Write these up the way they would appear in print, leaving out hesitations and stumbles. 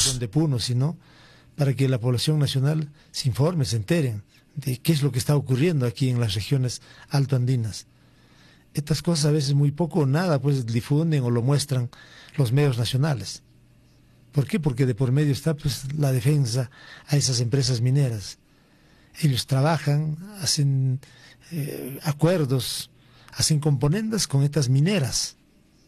población de Puno, sino para que la población nacional se informe, se enteren de qué es lo que está ocurriendo aquí en las regiones altoandinas. Estas cosas a veces muy poco o nada pues difunden o lo muestran los medios nacionales. ¿Por qué? Porque de por medio está pues la defensa a esas empresas mineras. Ellos trabajan, hacen acuerdos, hacen componendas con estas mineras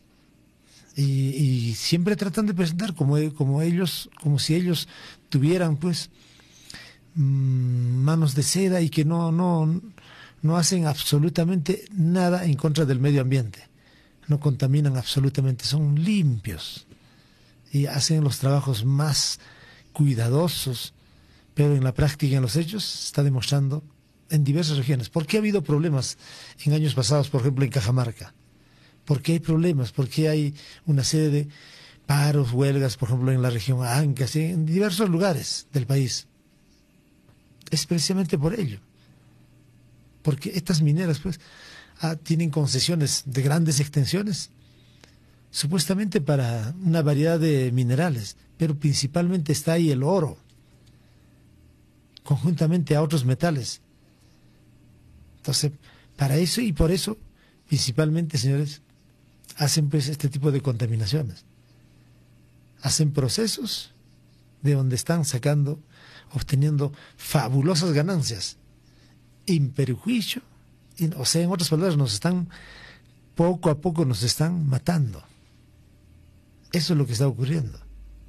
y siempre tratan de presentar como si ellos tuvieran pues manos de seda y que no hacen absolutamente nada en contra del medio ambiente, no contaminan absolutamente, son limpios y hacen los trabajos más cuidadosos, pero en la práctica, en los hechos, se está demostrando en diversas regiones. ¿Por qué ha habido problemas en años pasados, por ejemplo, en Cajamarca? ¿Por qué hay problemas? ¿Por qué hay una serie de paros, huelgas, por ejemplo, en la región Ancash, en diversos lugares del país? Es precisamente por ello. Porque estas mineras, pues, tienen concesiones de grandes extensiones, supuestamente para una variedad de minerales, pero principalmente está ahí el oro, conjuntamente a otros metales. Entonces, para eso y por eso, principalmente, señores, hacen pues este tipo de contaminaciones. Hacen procesos de donde están obteniendo fabulosas ganancias, en perjuicio, o sea, en otras palabras, poco a poco nos están matando. Eso es lo que está ocurriendo.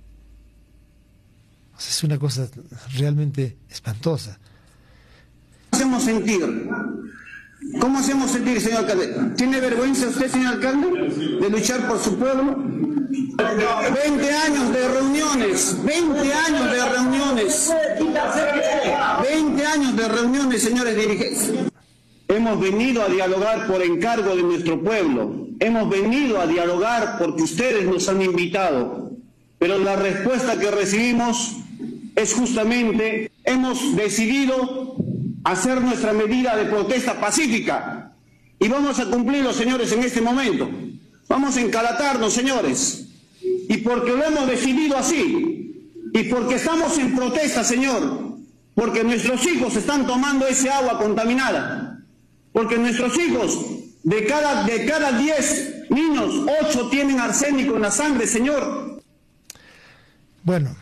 O sea, es una cosa realmente espantosa. ¿Hacemos sentir? ¿Cómo hacemos sentir, señor alcalde? ¿Tiene vergüenza usted, señor alcalde, de luchar por su pueblo? 20 años de reuniones, 20 años de reuniones, 20 años de reuniones, señores dirigentes. Hemos venido a dialogar por encargo de nuestro pueblo. Hemos venido a dialogar porque ustedes nos han invitado. Pero la respuesta que recibimos es justamente, hemos decidido hacer nuestra medida de protesta pacífica. Y vamos a cumplirlo, señores, en este momento. Vamos a encalatarnos, señores. Y porque lo hemos decidido así, y porque estamos en protesta, señor, porque nuestros hijos están tomando ese agua contaminada. Porque nuestros hijos, de cada 10 niños, 8 tienen arsénico en la sangre, señor. Bueno,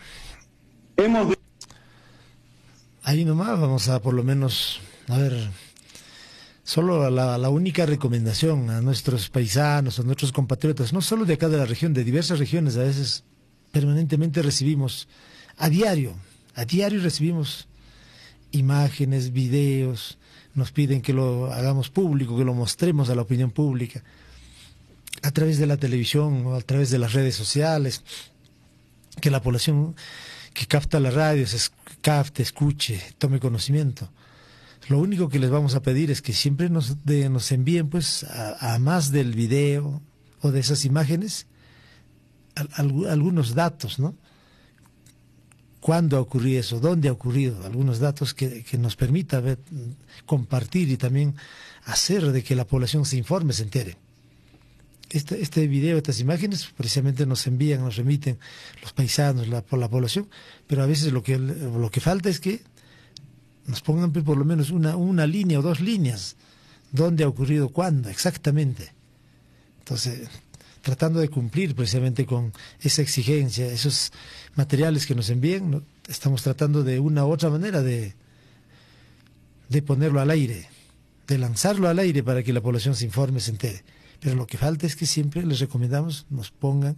ahí nomás vamos a por lo menos, a ver, solo la única recomendación a nuestros paisanos, a nuestros compatriotas, no solo de acá de la región, de diversas regiones, a veces permanentemente recibimos, a diario recibimos imágenes, videos, nos piden que lo hagamos público, que lo mostremos a la opinión pública, a través de la televisión o a través de las redes sociales, que la población que capta la radio capte, escuche, tome conocimiento. Lo único que les vamos a pedir es que siempre nos envíen, pues, a más del video o de esas imágenes, algunos datos, ¿no? ¿Cuándo ha ocurrido eso? ¿Dónde ha ocurrido? Algunos datos que nos permita compartir y también hacer de que la población se informe, se entere. Este video, estas imágenes, precisamente nos envían, nos remiten los paisanos, por la población, pero a veces lo que falta es que nos pongan por lo menos una línea o 2 líneas, dónde ha ocurrido, cuándo, exactamente. Entonces, tratando de cumplir precisamente con esa exigencia, esos materiales que nos envíen, ¿no? Estamos tratando de una u otra manera de ponerlo al aire, de lanzarlo al aire para que la población se informe, se entere. Pero lo que falta es que siempre les recomendamos nos pongan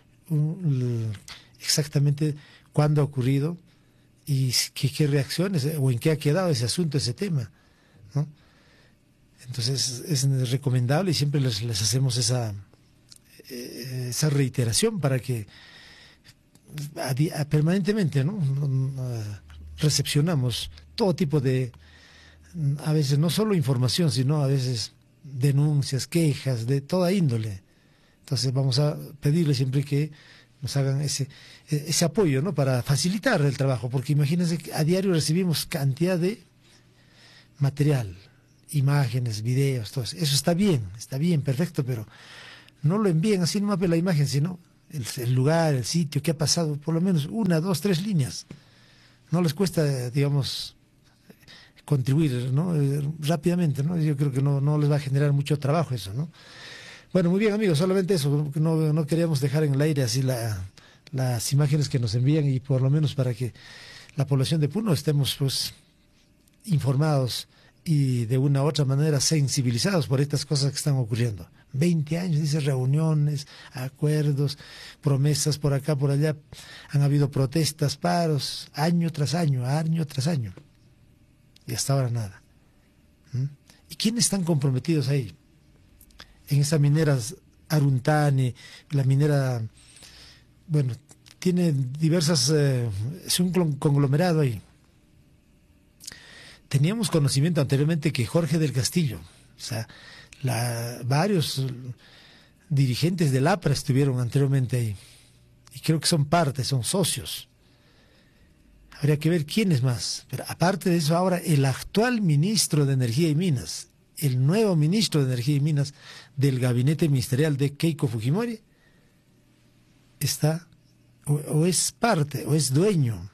exactamente cuándo ha ocurrido y qué reacciones o en qué ha quedado ese asunto, ese tema, ¿no? Entonces es recomendable y siempre les hacemos esa reiteración para que permanentemente, ¿no? Recepcionamos todo tipo de, a veces no solo información, sino a veces denuncias, quejas de toda índole. Entonces vamos a pedirle siempre que nos hagan ese apoyo, ¿no? Para facilitar el trabajo, porque imagínense que a diario recibimos cantidad de material, imágenes, videos, todo eso. Eso está bien, perfecto, pero no lo envíen así nomás por la imagen, sino el lugar, el sitio, qué ha pasado, por lo menos 1, 2, 3 líneas. No les cuesta, digamos, contribuir, ¿no? Rápidamente, ¿no? Yo creo que no les va a generar mucho trabajo eso, ¿no? Bueno, muy bien, amigos, solamente eso, no queríamos dejar en el aire así las imágenes que nos envían, y por lo menos para que la población de Puno estemos pues informados y de una u otra manera sensibilizados por estas cosas que están ocurriendo. 20 años, dice, reuniones, acuerdos, promesas por acá, por allá, han habido protestas, paros, año tras año, y hasta ahora nada. ¿Y quiénes están comprometidos ahí? En esas mineras Aruntani, la minera, bueno, tiene diversas, es un conglomerado ahí. Teníamos conocimiento anteriormente que Jorge del Castillo, o sea, varios dirigentes del APRA estuvieron anteriormente ahí, y creo que son socios. Habría que ver quiénes más. Pero aparte de eso, ahora el actual ministro de Energía y Minas, el nuevo ministro de Energía y Minas del gabinete ministerial de Keiko Fujimori, está o es parte, o es dueño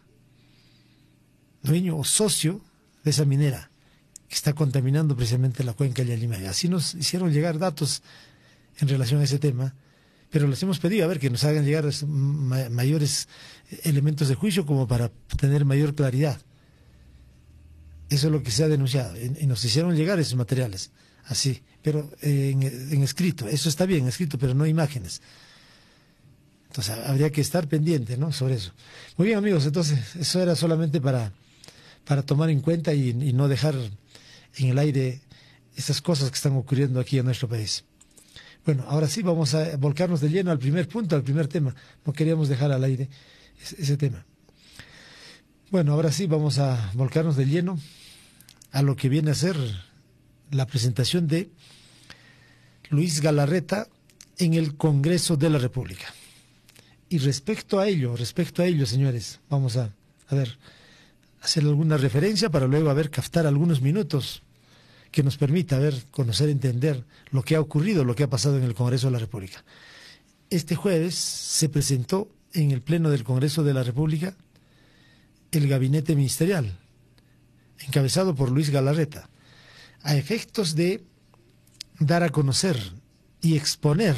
o socio de esa minera que está contaminando precisamente la cuenca del Llanimayo. Así nos hicieron llegar datos en relación a ese tema, pero les hemos pedido a ver que nos hagan llegar mayores elementos de juicio como para tener mayor claridad. Eso es lo que se ha denunciado, y nos hicieron llegar esos materiales, así, pero en escrito. Eso está bien, escrito, pero no imágenes. Entonces habría que estar pendiente, ¿no?, sobre eso. Muy bien, amigos, entonces eso era solamente para tomar en cuenta y no dejar en el aire esas cosas que están ocurriendo aquí en nuestro país. Bueno, ahora sí vamos a volcarnos de lleno al primer punto, al primer tema. No queríamos dejar al aire ese tema. Bueno, ahora sí vamos a volcarnos de lleno a lo que viene a ser la presentación de Luis Galarreta en el Congreso de la República. Y respecto a ello, señores, vamos a ver, hacer alguna referencia para luego captar algunos minutos que nos permita conocer, entender lo que ha ocurrido, lo que ha pasado en el Congreso de la República. Este jueves se presentó en el Pleno del Congreso de la República el gabinete ministerial, encabezado por Luis Galarreta, a efectos de dar a conocer y exponer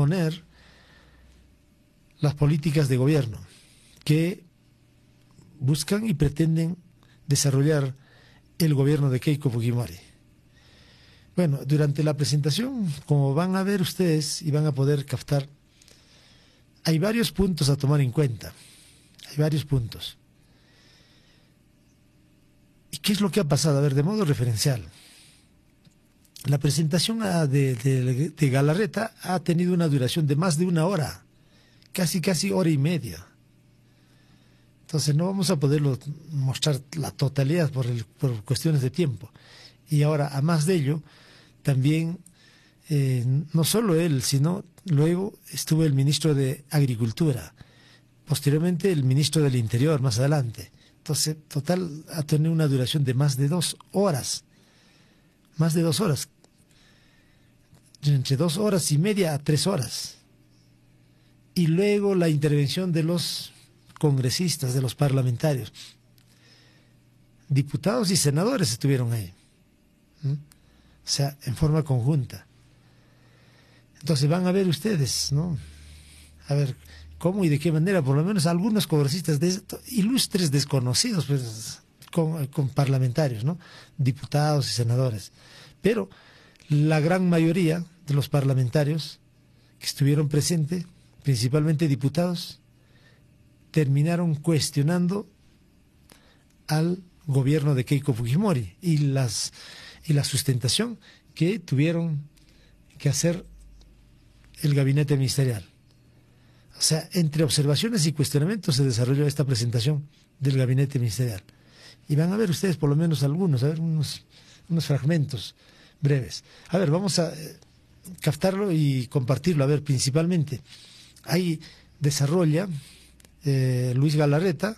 las políticas de gobierno que buscan y pretenden desarrollar el gobierno de Keiko Fujimori. Bueno, durante la presentación, como van a ver ustedes y van a poder captar, hay varios puntos a tomar en cuenta. Hay varios puntos. ¿Y qué es lo que ha pasado? A ver, de modo referencial. La presentación de Galarreta ha tenido una duración de más de 1 hora, casi 1 hora y media. Entonces no vamos a poderlo mostrar la totalidad por cuestiones de tiempo. Y ahora, a más de ello, también no solo él, sino luego estuvo el ministro de Agricultura, posteriormente el ministro del Interior, más adelante. Entonces, total, ha tenido una duración de más de 2 horas. Más de 2 horas. Entre 2 horas y media a 3 horas. Y luego la intervención de los congresistas, de los parlamentarios. Diputados y senadores estuvieron ahí. O sea, en forma conjunta. Entonces van a ver ustedes, ¿no? A ver cómo y de qué manera, por lo menos algunos congresistas ilustres desconocidos, pues, con parlamentarios, ¿no? Diputados y senadores. Pero la gran mayoría de los parlamentarios que estuvieron presentes, principalmente diputados, terminaron cuestionando al gobierno de Keiko Fujimori y la sustentación que tuvieron que hacer el gabinete ministerial. O sea, entre observaciones y cuestionamientos se desarrolló esta presentación del gabinete ministerial. Y van a ver ustedes por lo menos algunos, a ver unos fragmentos breves. A ver, vamos a captarlo y compartirlo. A ver, principalmente, ahí desarrolla Luis Galarreta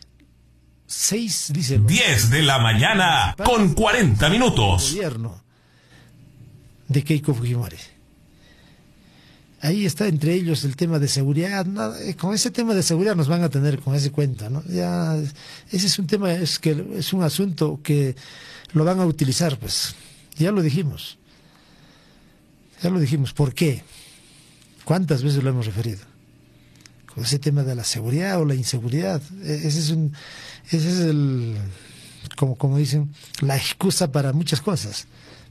10 de la mañana con 40 minutos. Gobierno de Keiko Fujimori. ahí está entre ellos el tema de seguridad. Con ese tema de seguridad nos van a tener con ese cuento, ¿no? Ya, ese es un tema, es un asunto que lo van a utilizar, pues. Ya lo dijimos. ¿Por qué? ¿Cuántas veces lo hemos referido? Con ese tema de la seguridad o la inseguridad. Ese es el, como dicen, la excusa para muchas cosas.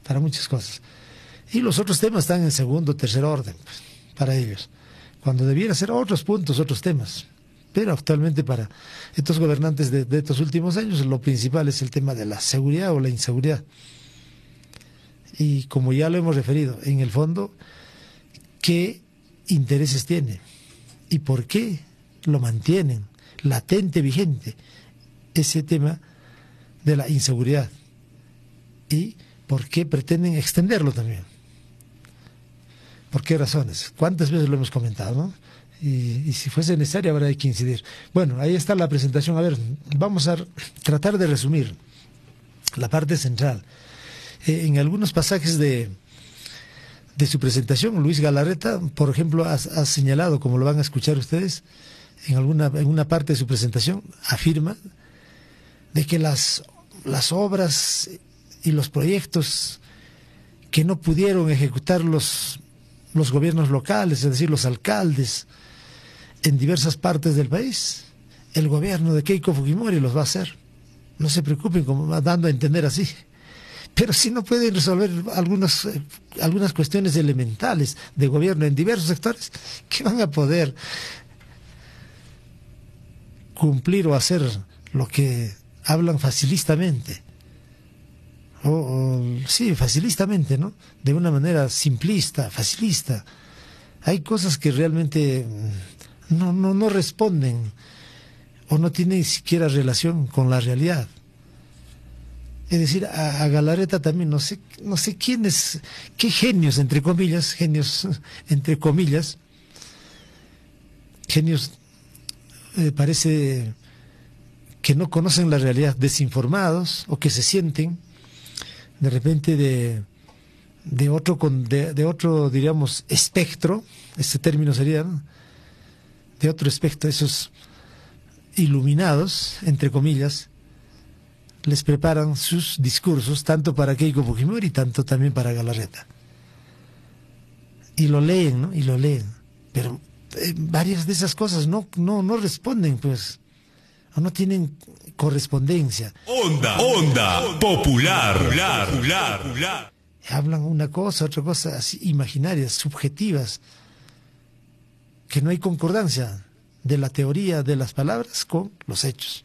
Y los otros temas están en segundo, tercer orden, pues, para ellos. Cuando debiera ser otros puntos, otros temas. Pero actualmente para estos gobernantes de estos últimos años, lo principal es el tema de la seguridad o la inseguridad. Y como ya lo hemos referido, en el fondo, ¿qué intereses tiene? ¿Y por qué lo mantienen latente, vigente, ese tema de la inseguridad? ¿Y por qué pretenden extenderlo también? ¿Por qué razones? ¿Cuántas veces lo hemos comentado, no? Y si fuese necesario habrá que incidir. Bueno, ahí está la presentación. A ver, vamos a tratar de resumir la parte central. En algunos pasajes de su presentación, Luis Galarreta, por ejemplo, ha señalado, como lo van a escuchar ustedes, en una parte de su presentación, afirma de que las obras y los proyectos que no pudieron ejecutar los gobiernos locales, es decir, los alcaldes en diversas partes del país, el gobierno de Keiko Fujimori los va a hacer. No se preocupen, como dando a entender así. Pero si no pueden resolver algunas cuestiones elementales de gobierno en diversos sectores, ¿qué van a poder cumplir o hacer lo que hablan facilistamente? Sí, facilistamente, ¿no? De una manera simplista, facilista. Hay cosas que realmente no responden o no tienen siquiera relación con la realidad. Es decir, a Galarreta también, no sé quiénes, qué genios, entre comillas, parece que no conocen la realidad, desinformados, o que se sienten de repente de otro, diríamos, espectro, este término sería, ¿no? De otro espectro, esos iluminados, entre comillas, les preparan sus discursos, tanto para Keiko Fujimori, tanto también para Galarreta. Y lo leen, ¿no? Pero varias de esas cosas no responden, pues, o no tienen correspondencia. Onda popular. Hablan una cosa, otra cosa, así, imaginarias, subjetivas, que no hay concordancia de la teoría de las palabras con los hechos.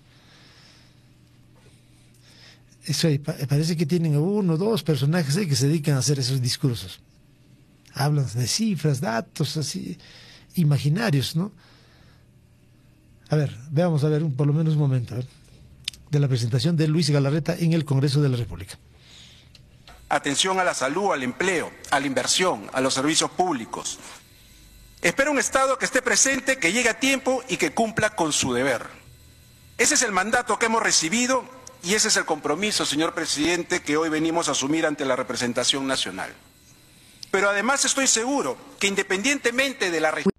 Eso parece que tienen uno o dos personajes ahí que se dedican a hacer esos discursos. Hablan de cifras, datos, así, imaginarios, ¿no? A ver, veamos por lo menos un momento, de la presentación de Luis Galarreta en el Congreso de la República. Atención a la salud, al empleo, a la inversión, a los servicios públicos. Espero un Estado que esté presente, que llegue a tiempo y que cumpla con su deber. Ese es el mandato que hemos recibido y ese es el compromiso, señor presidente, que hoy venimos a asumir ante la representación nacional. Pero además estoy seguro que independientemente de la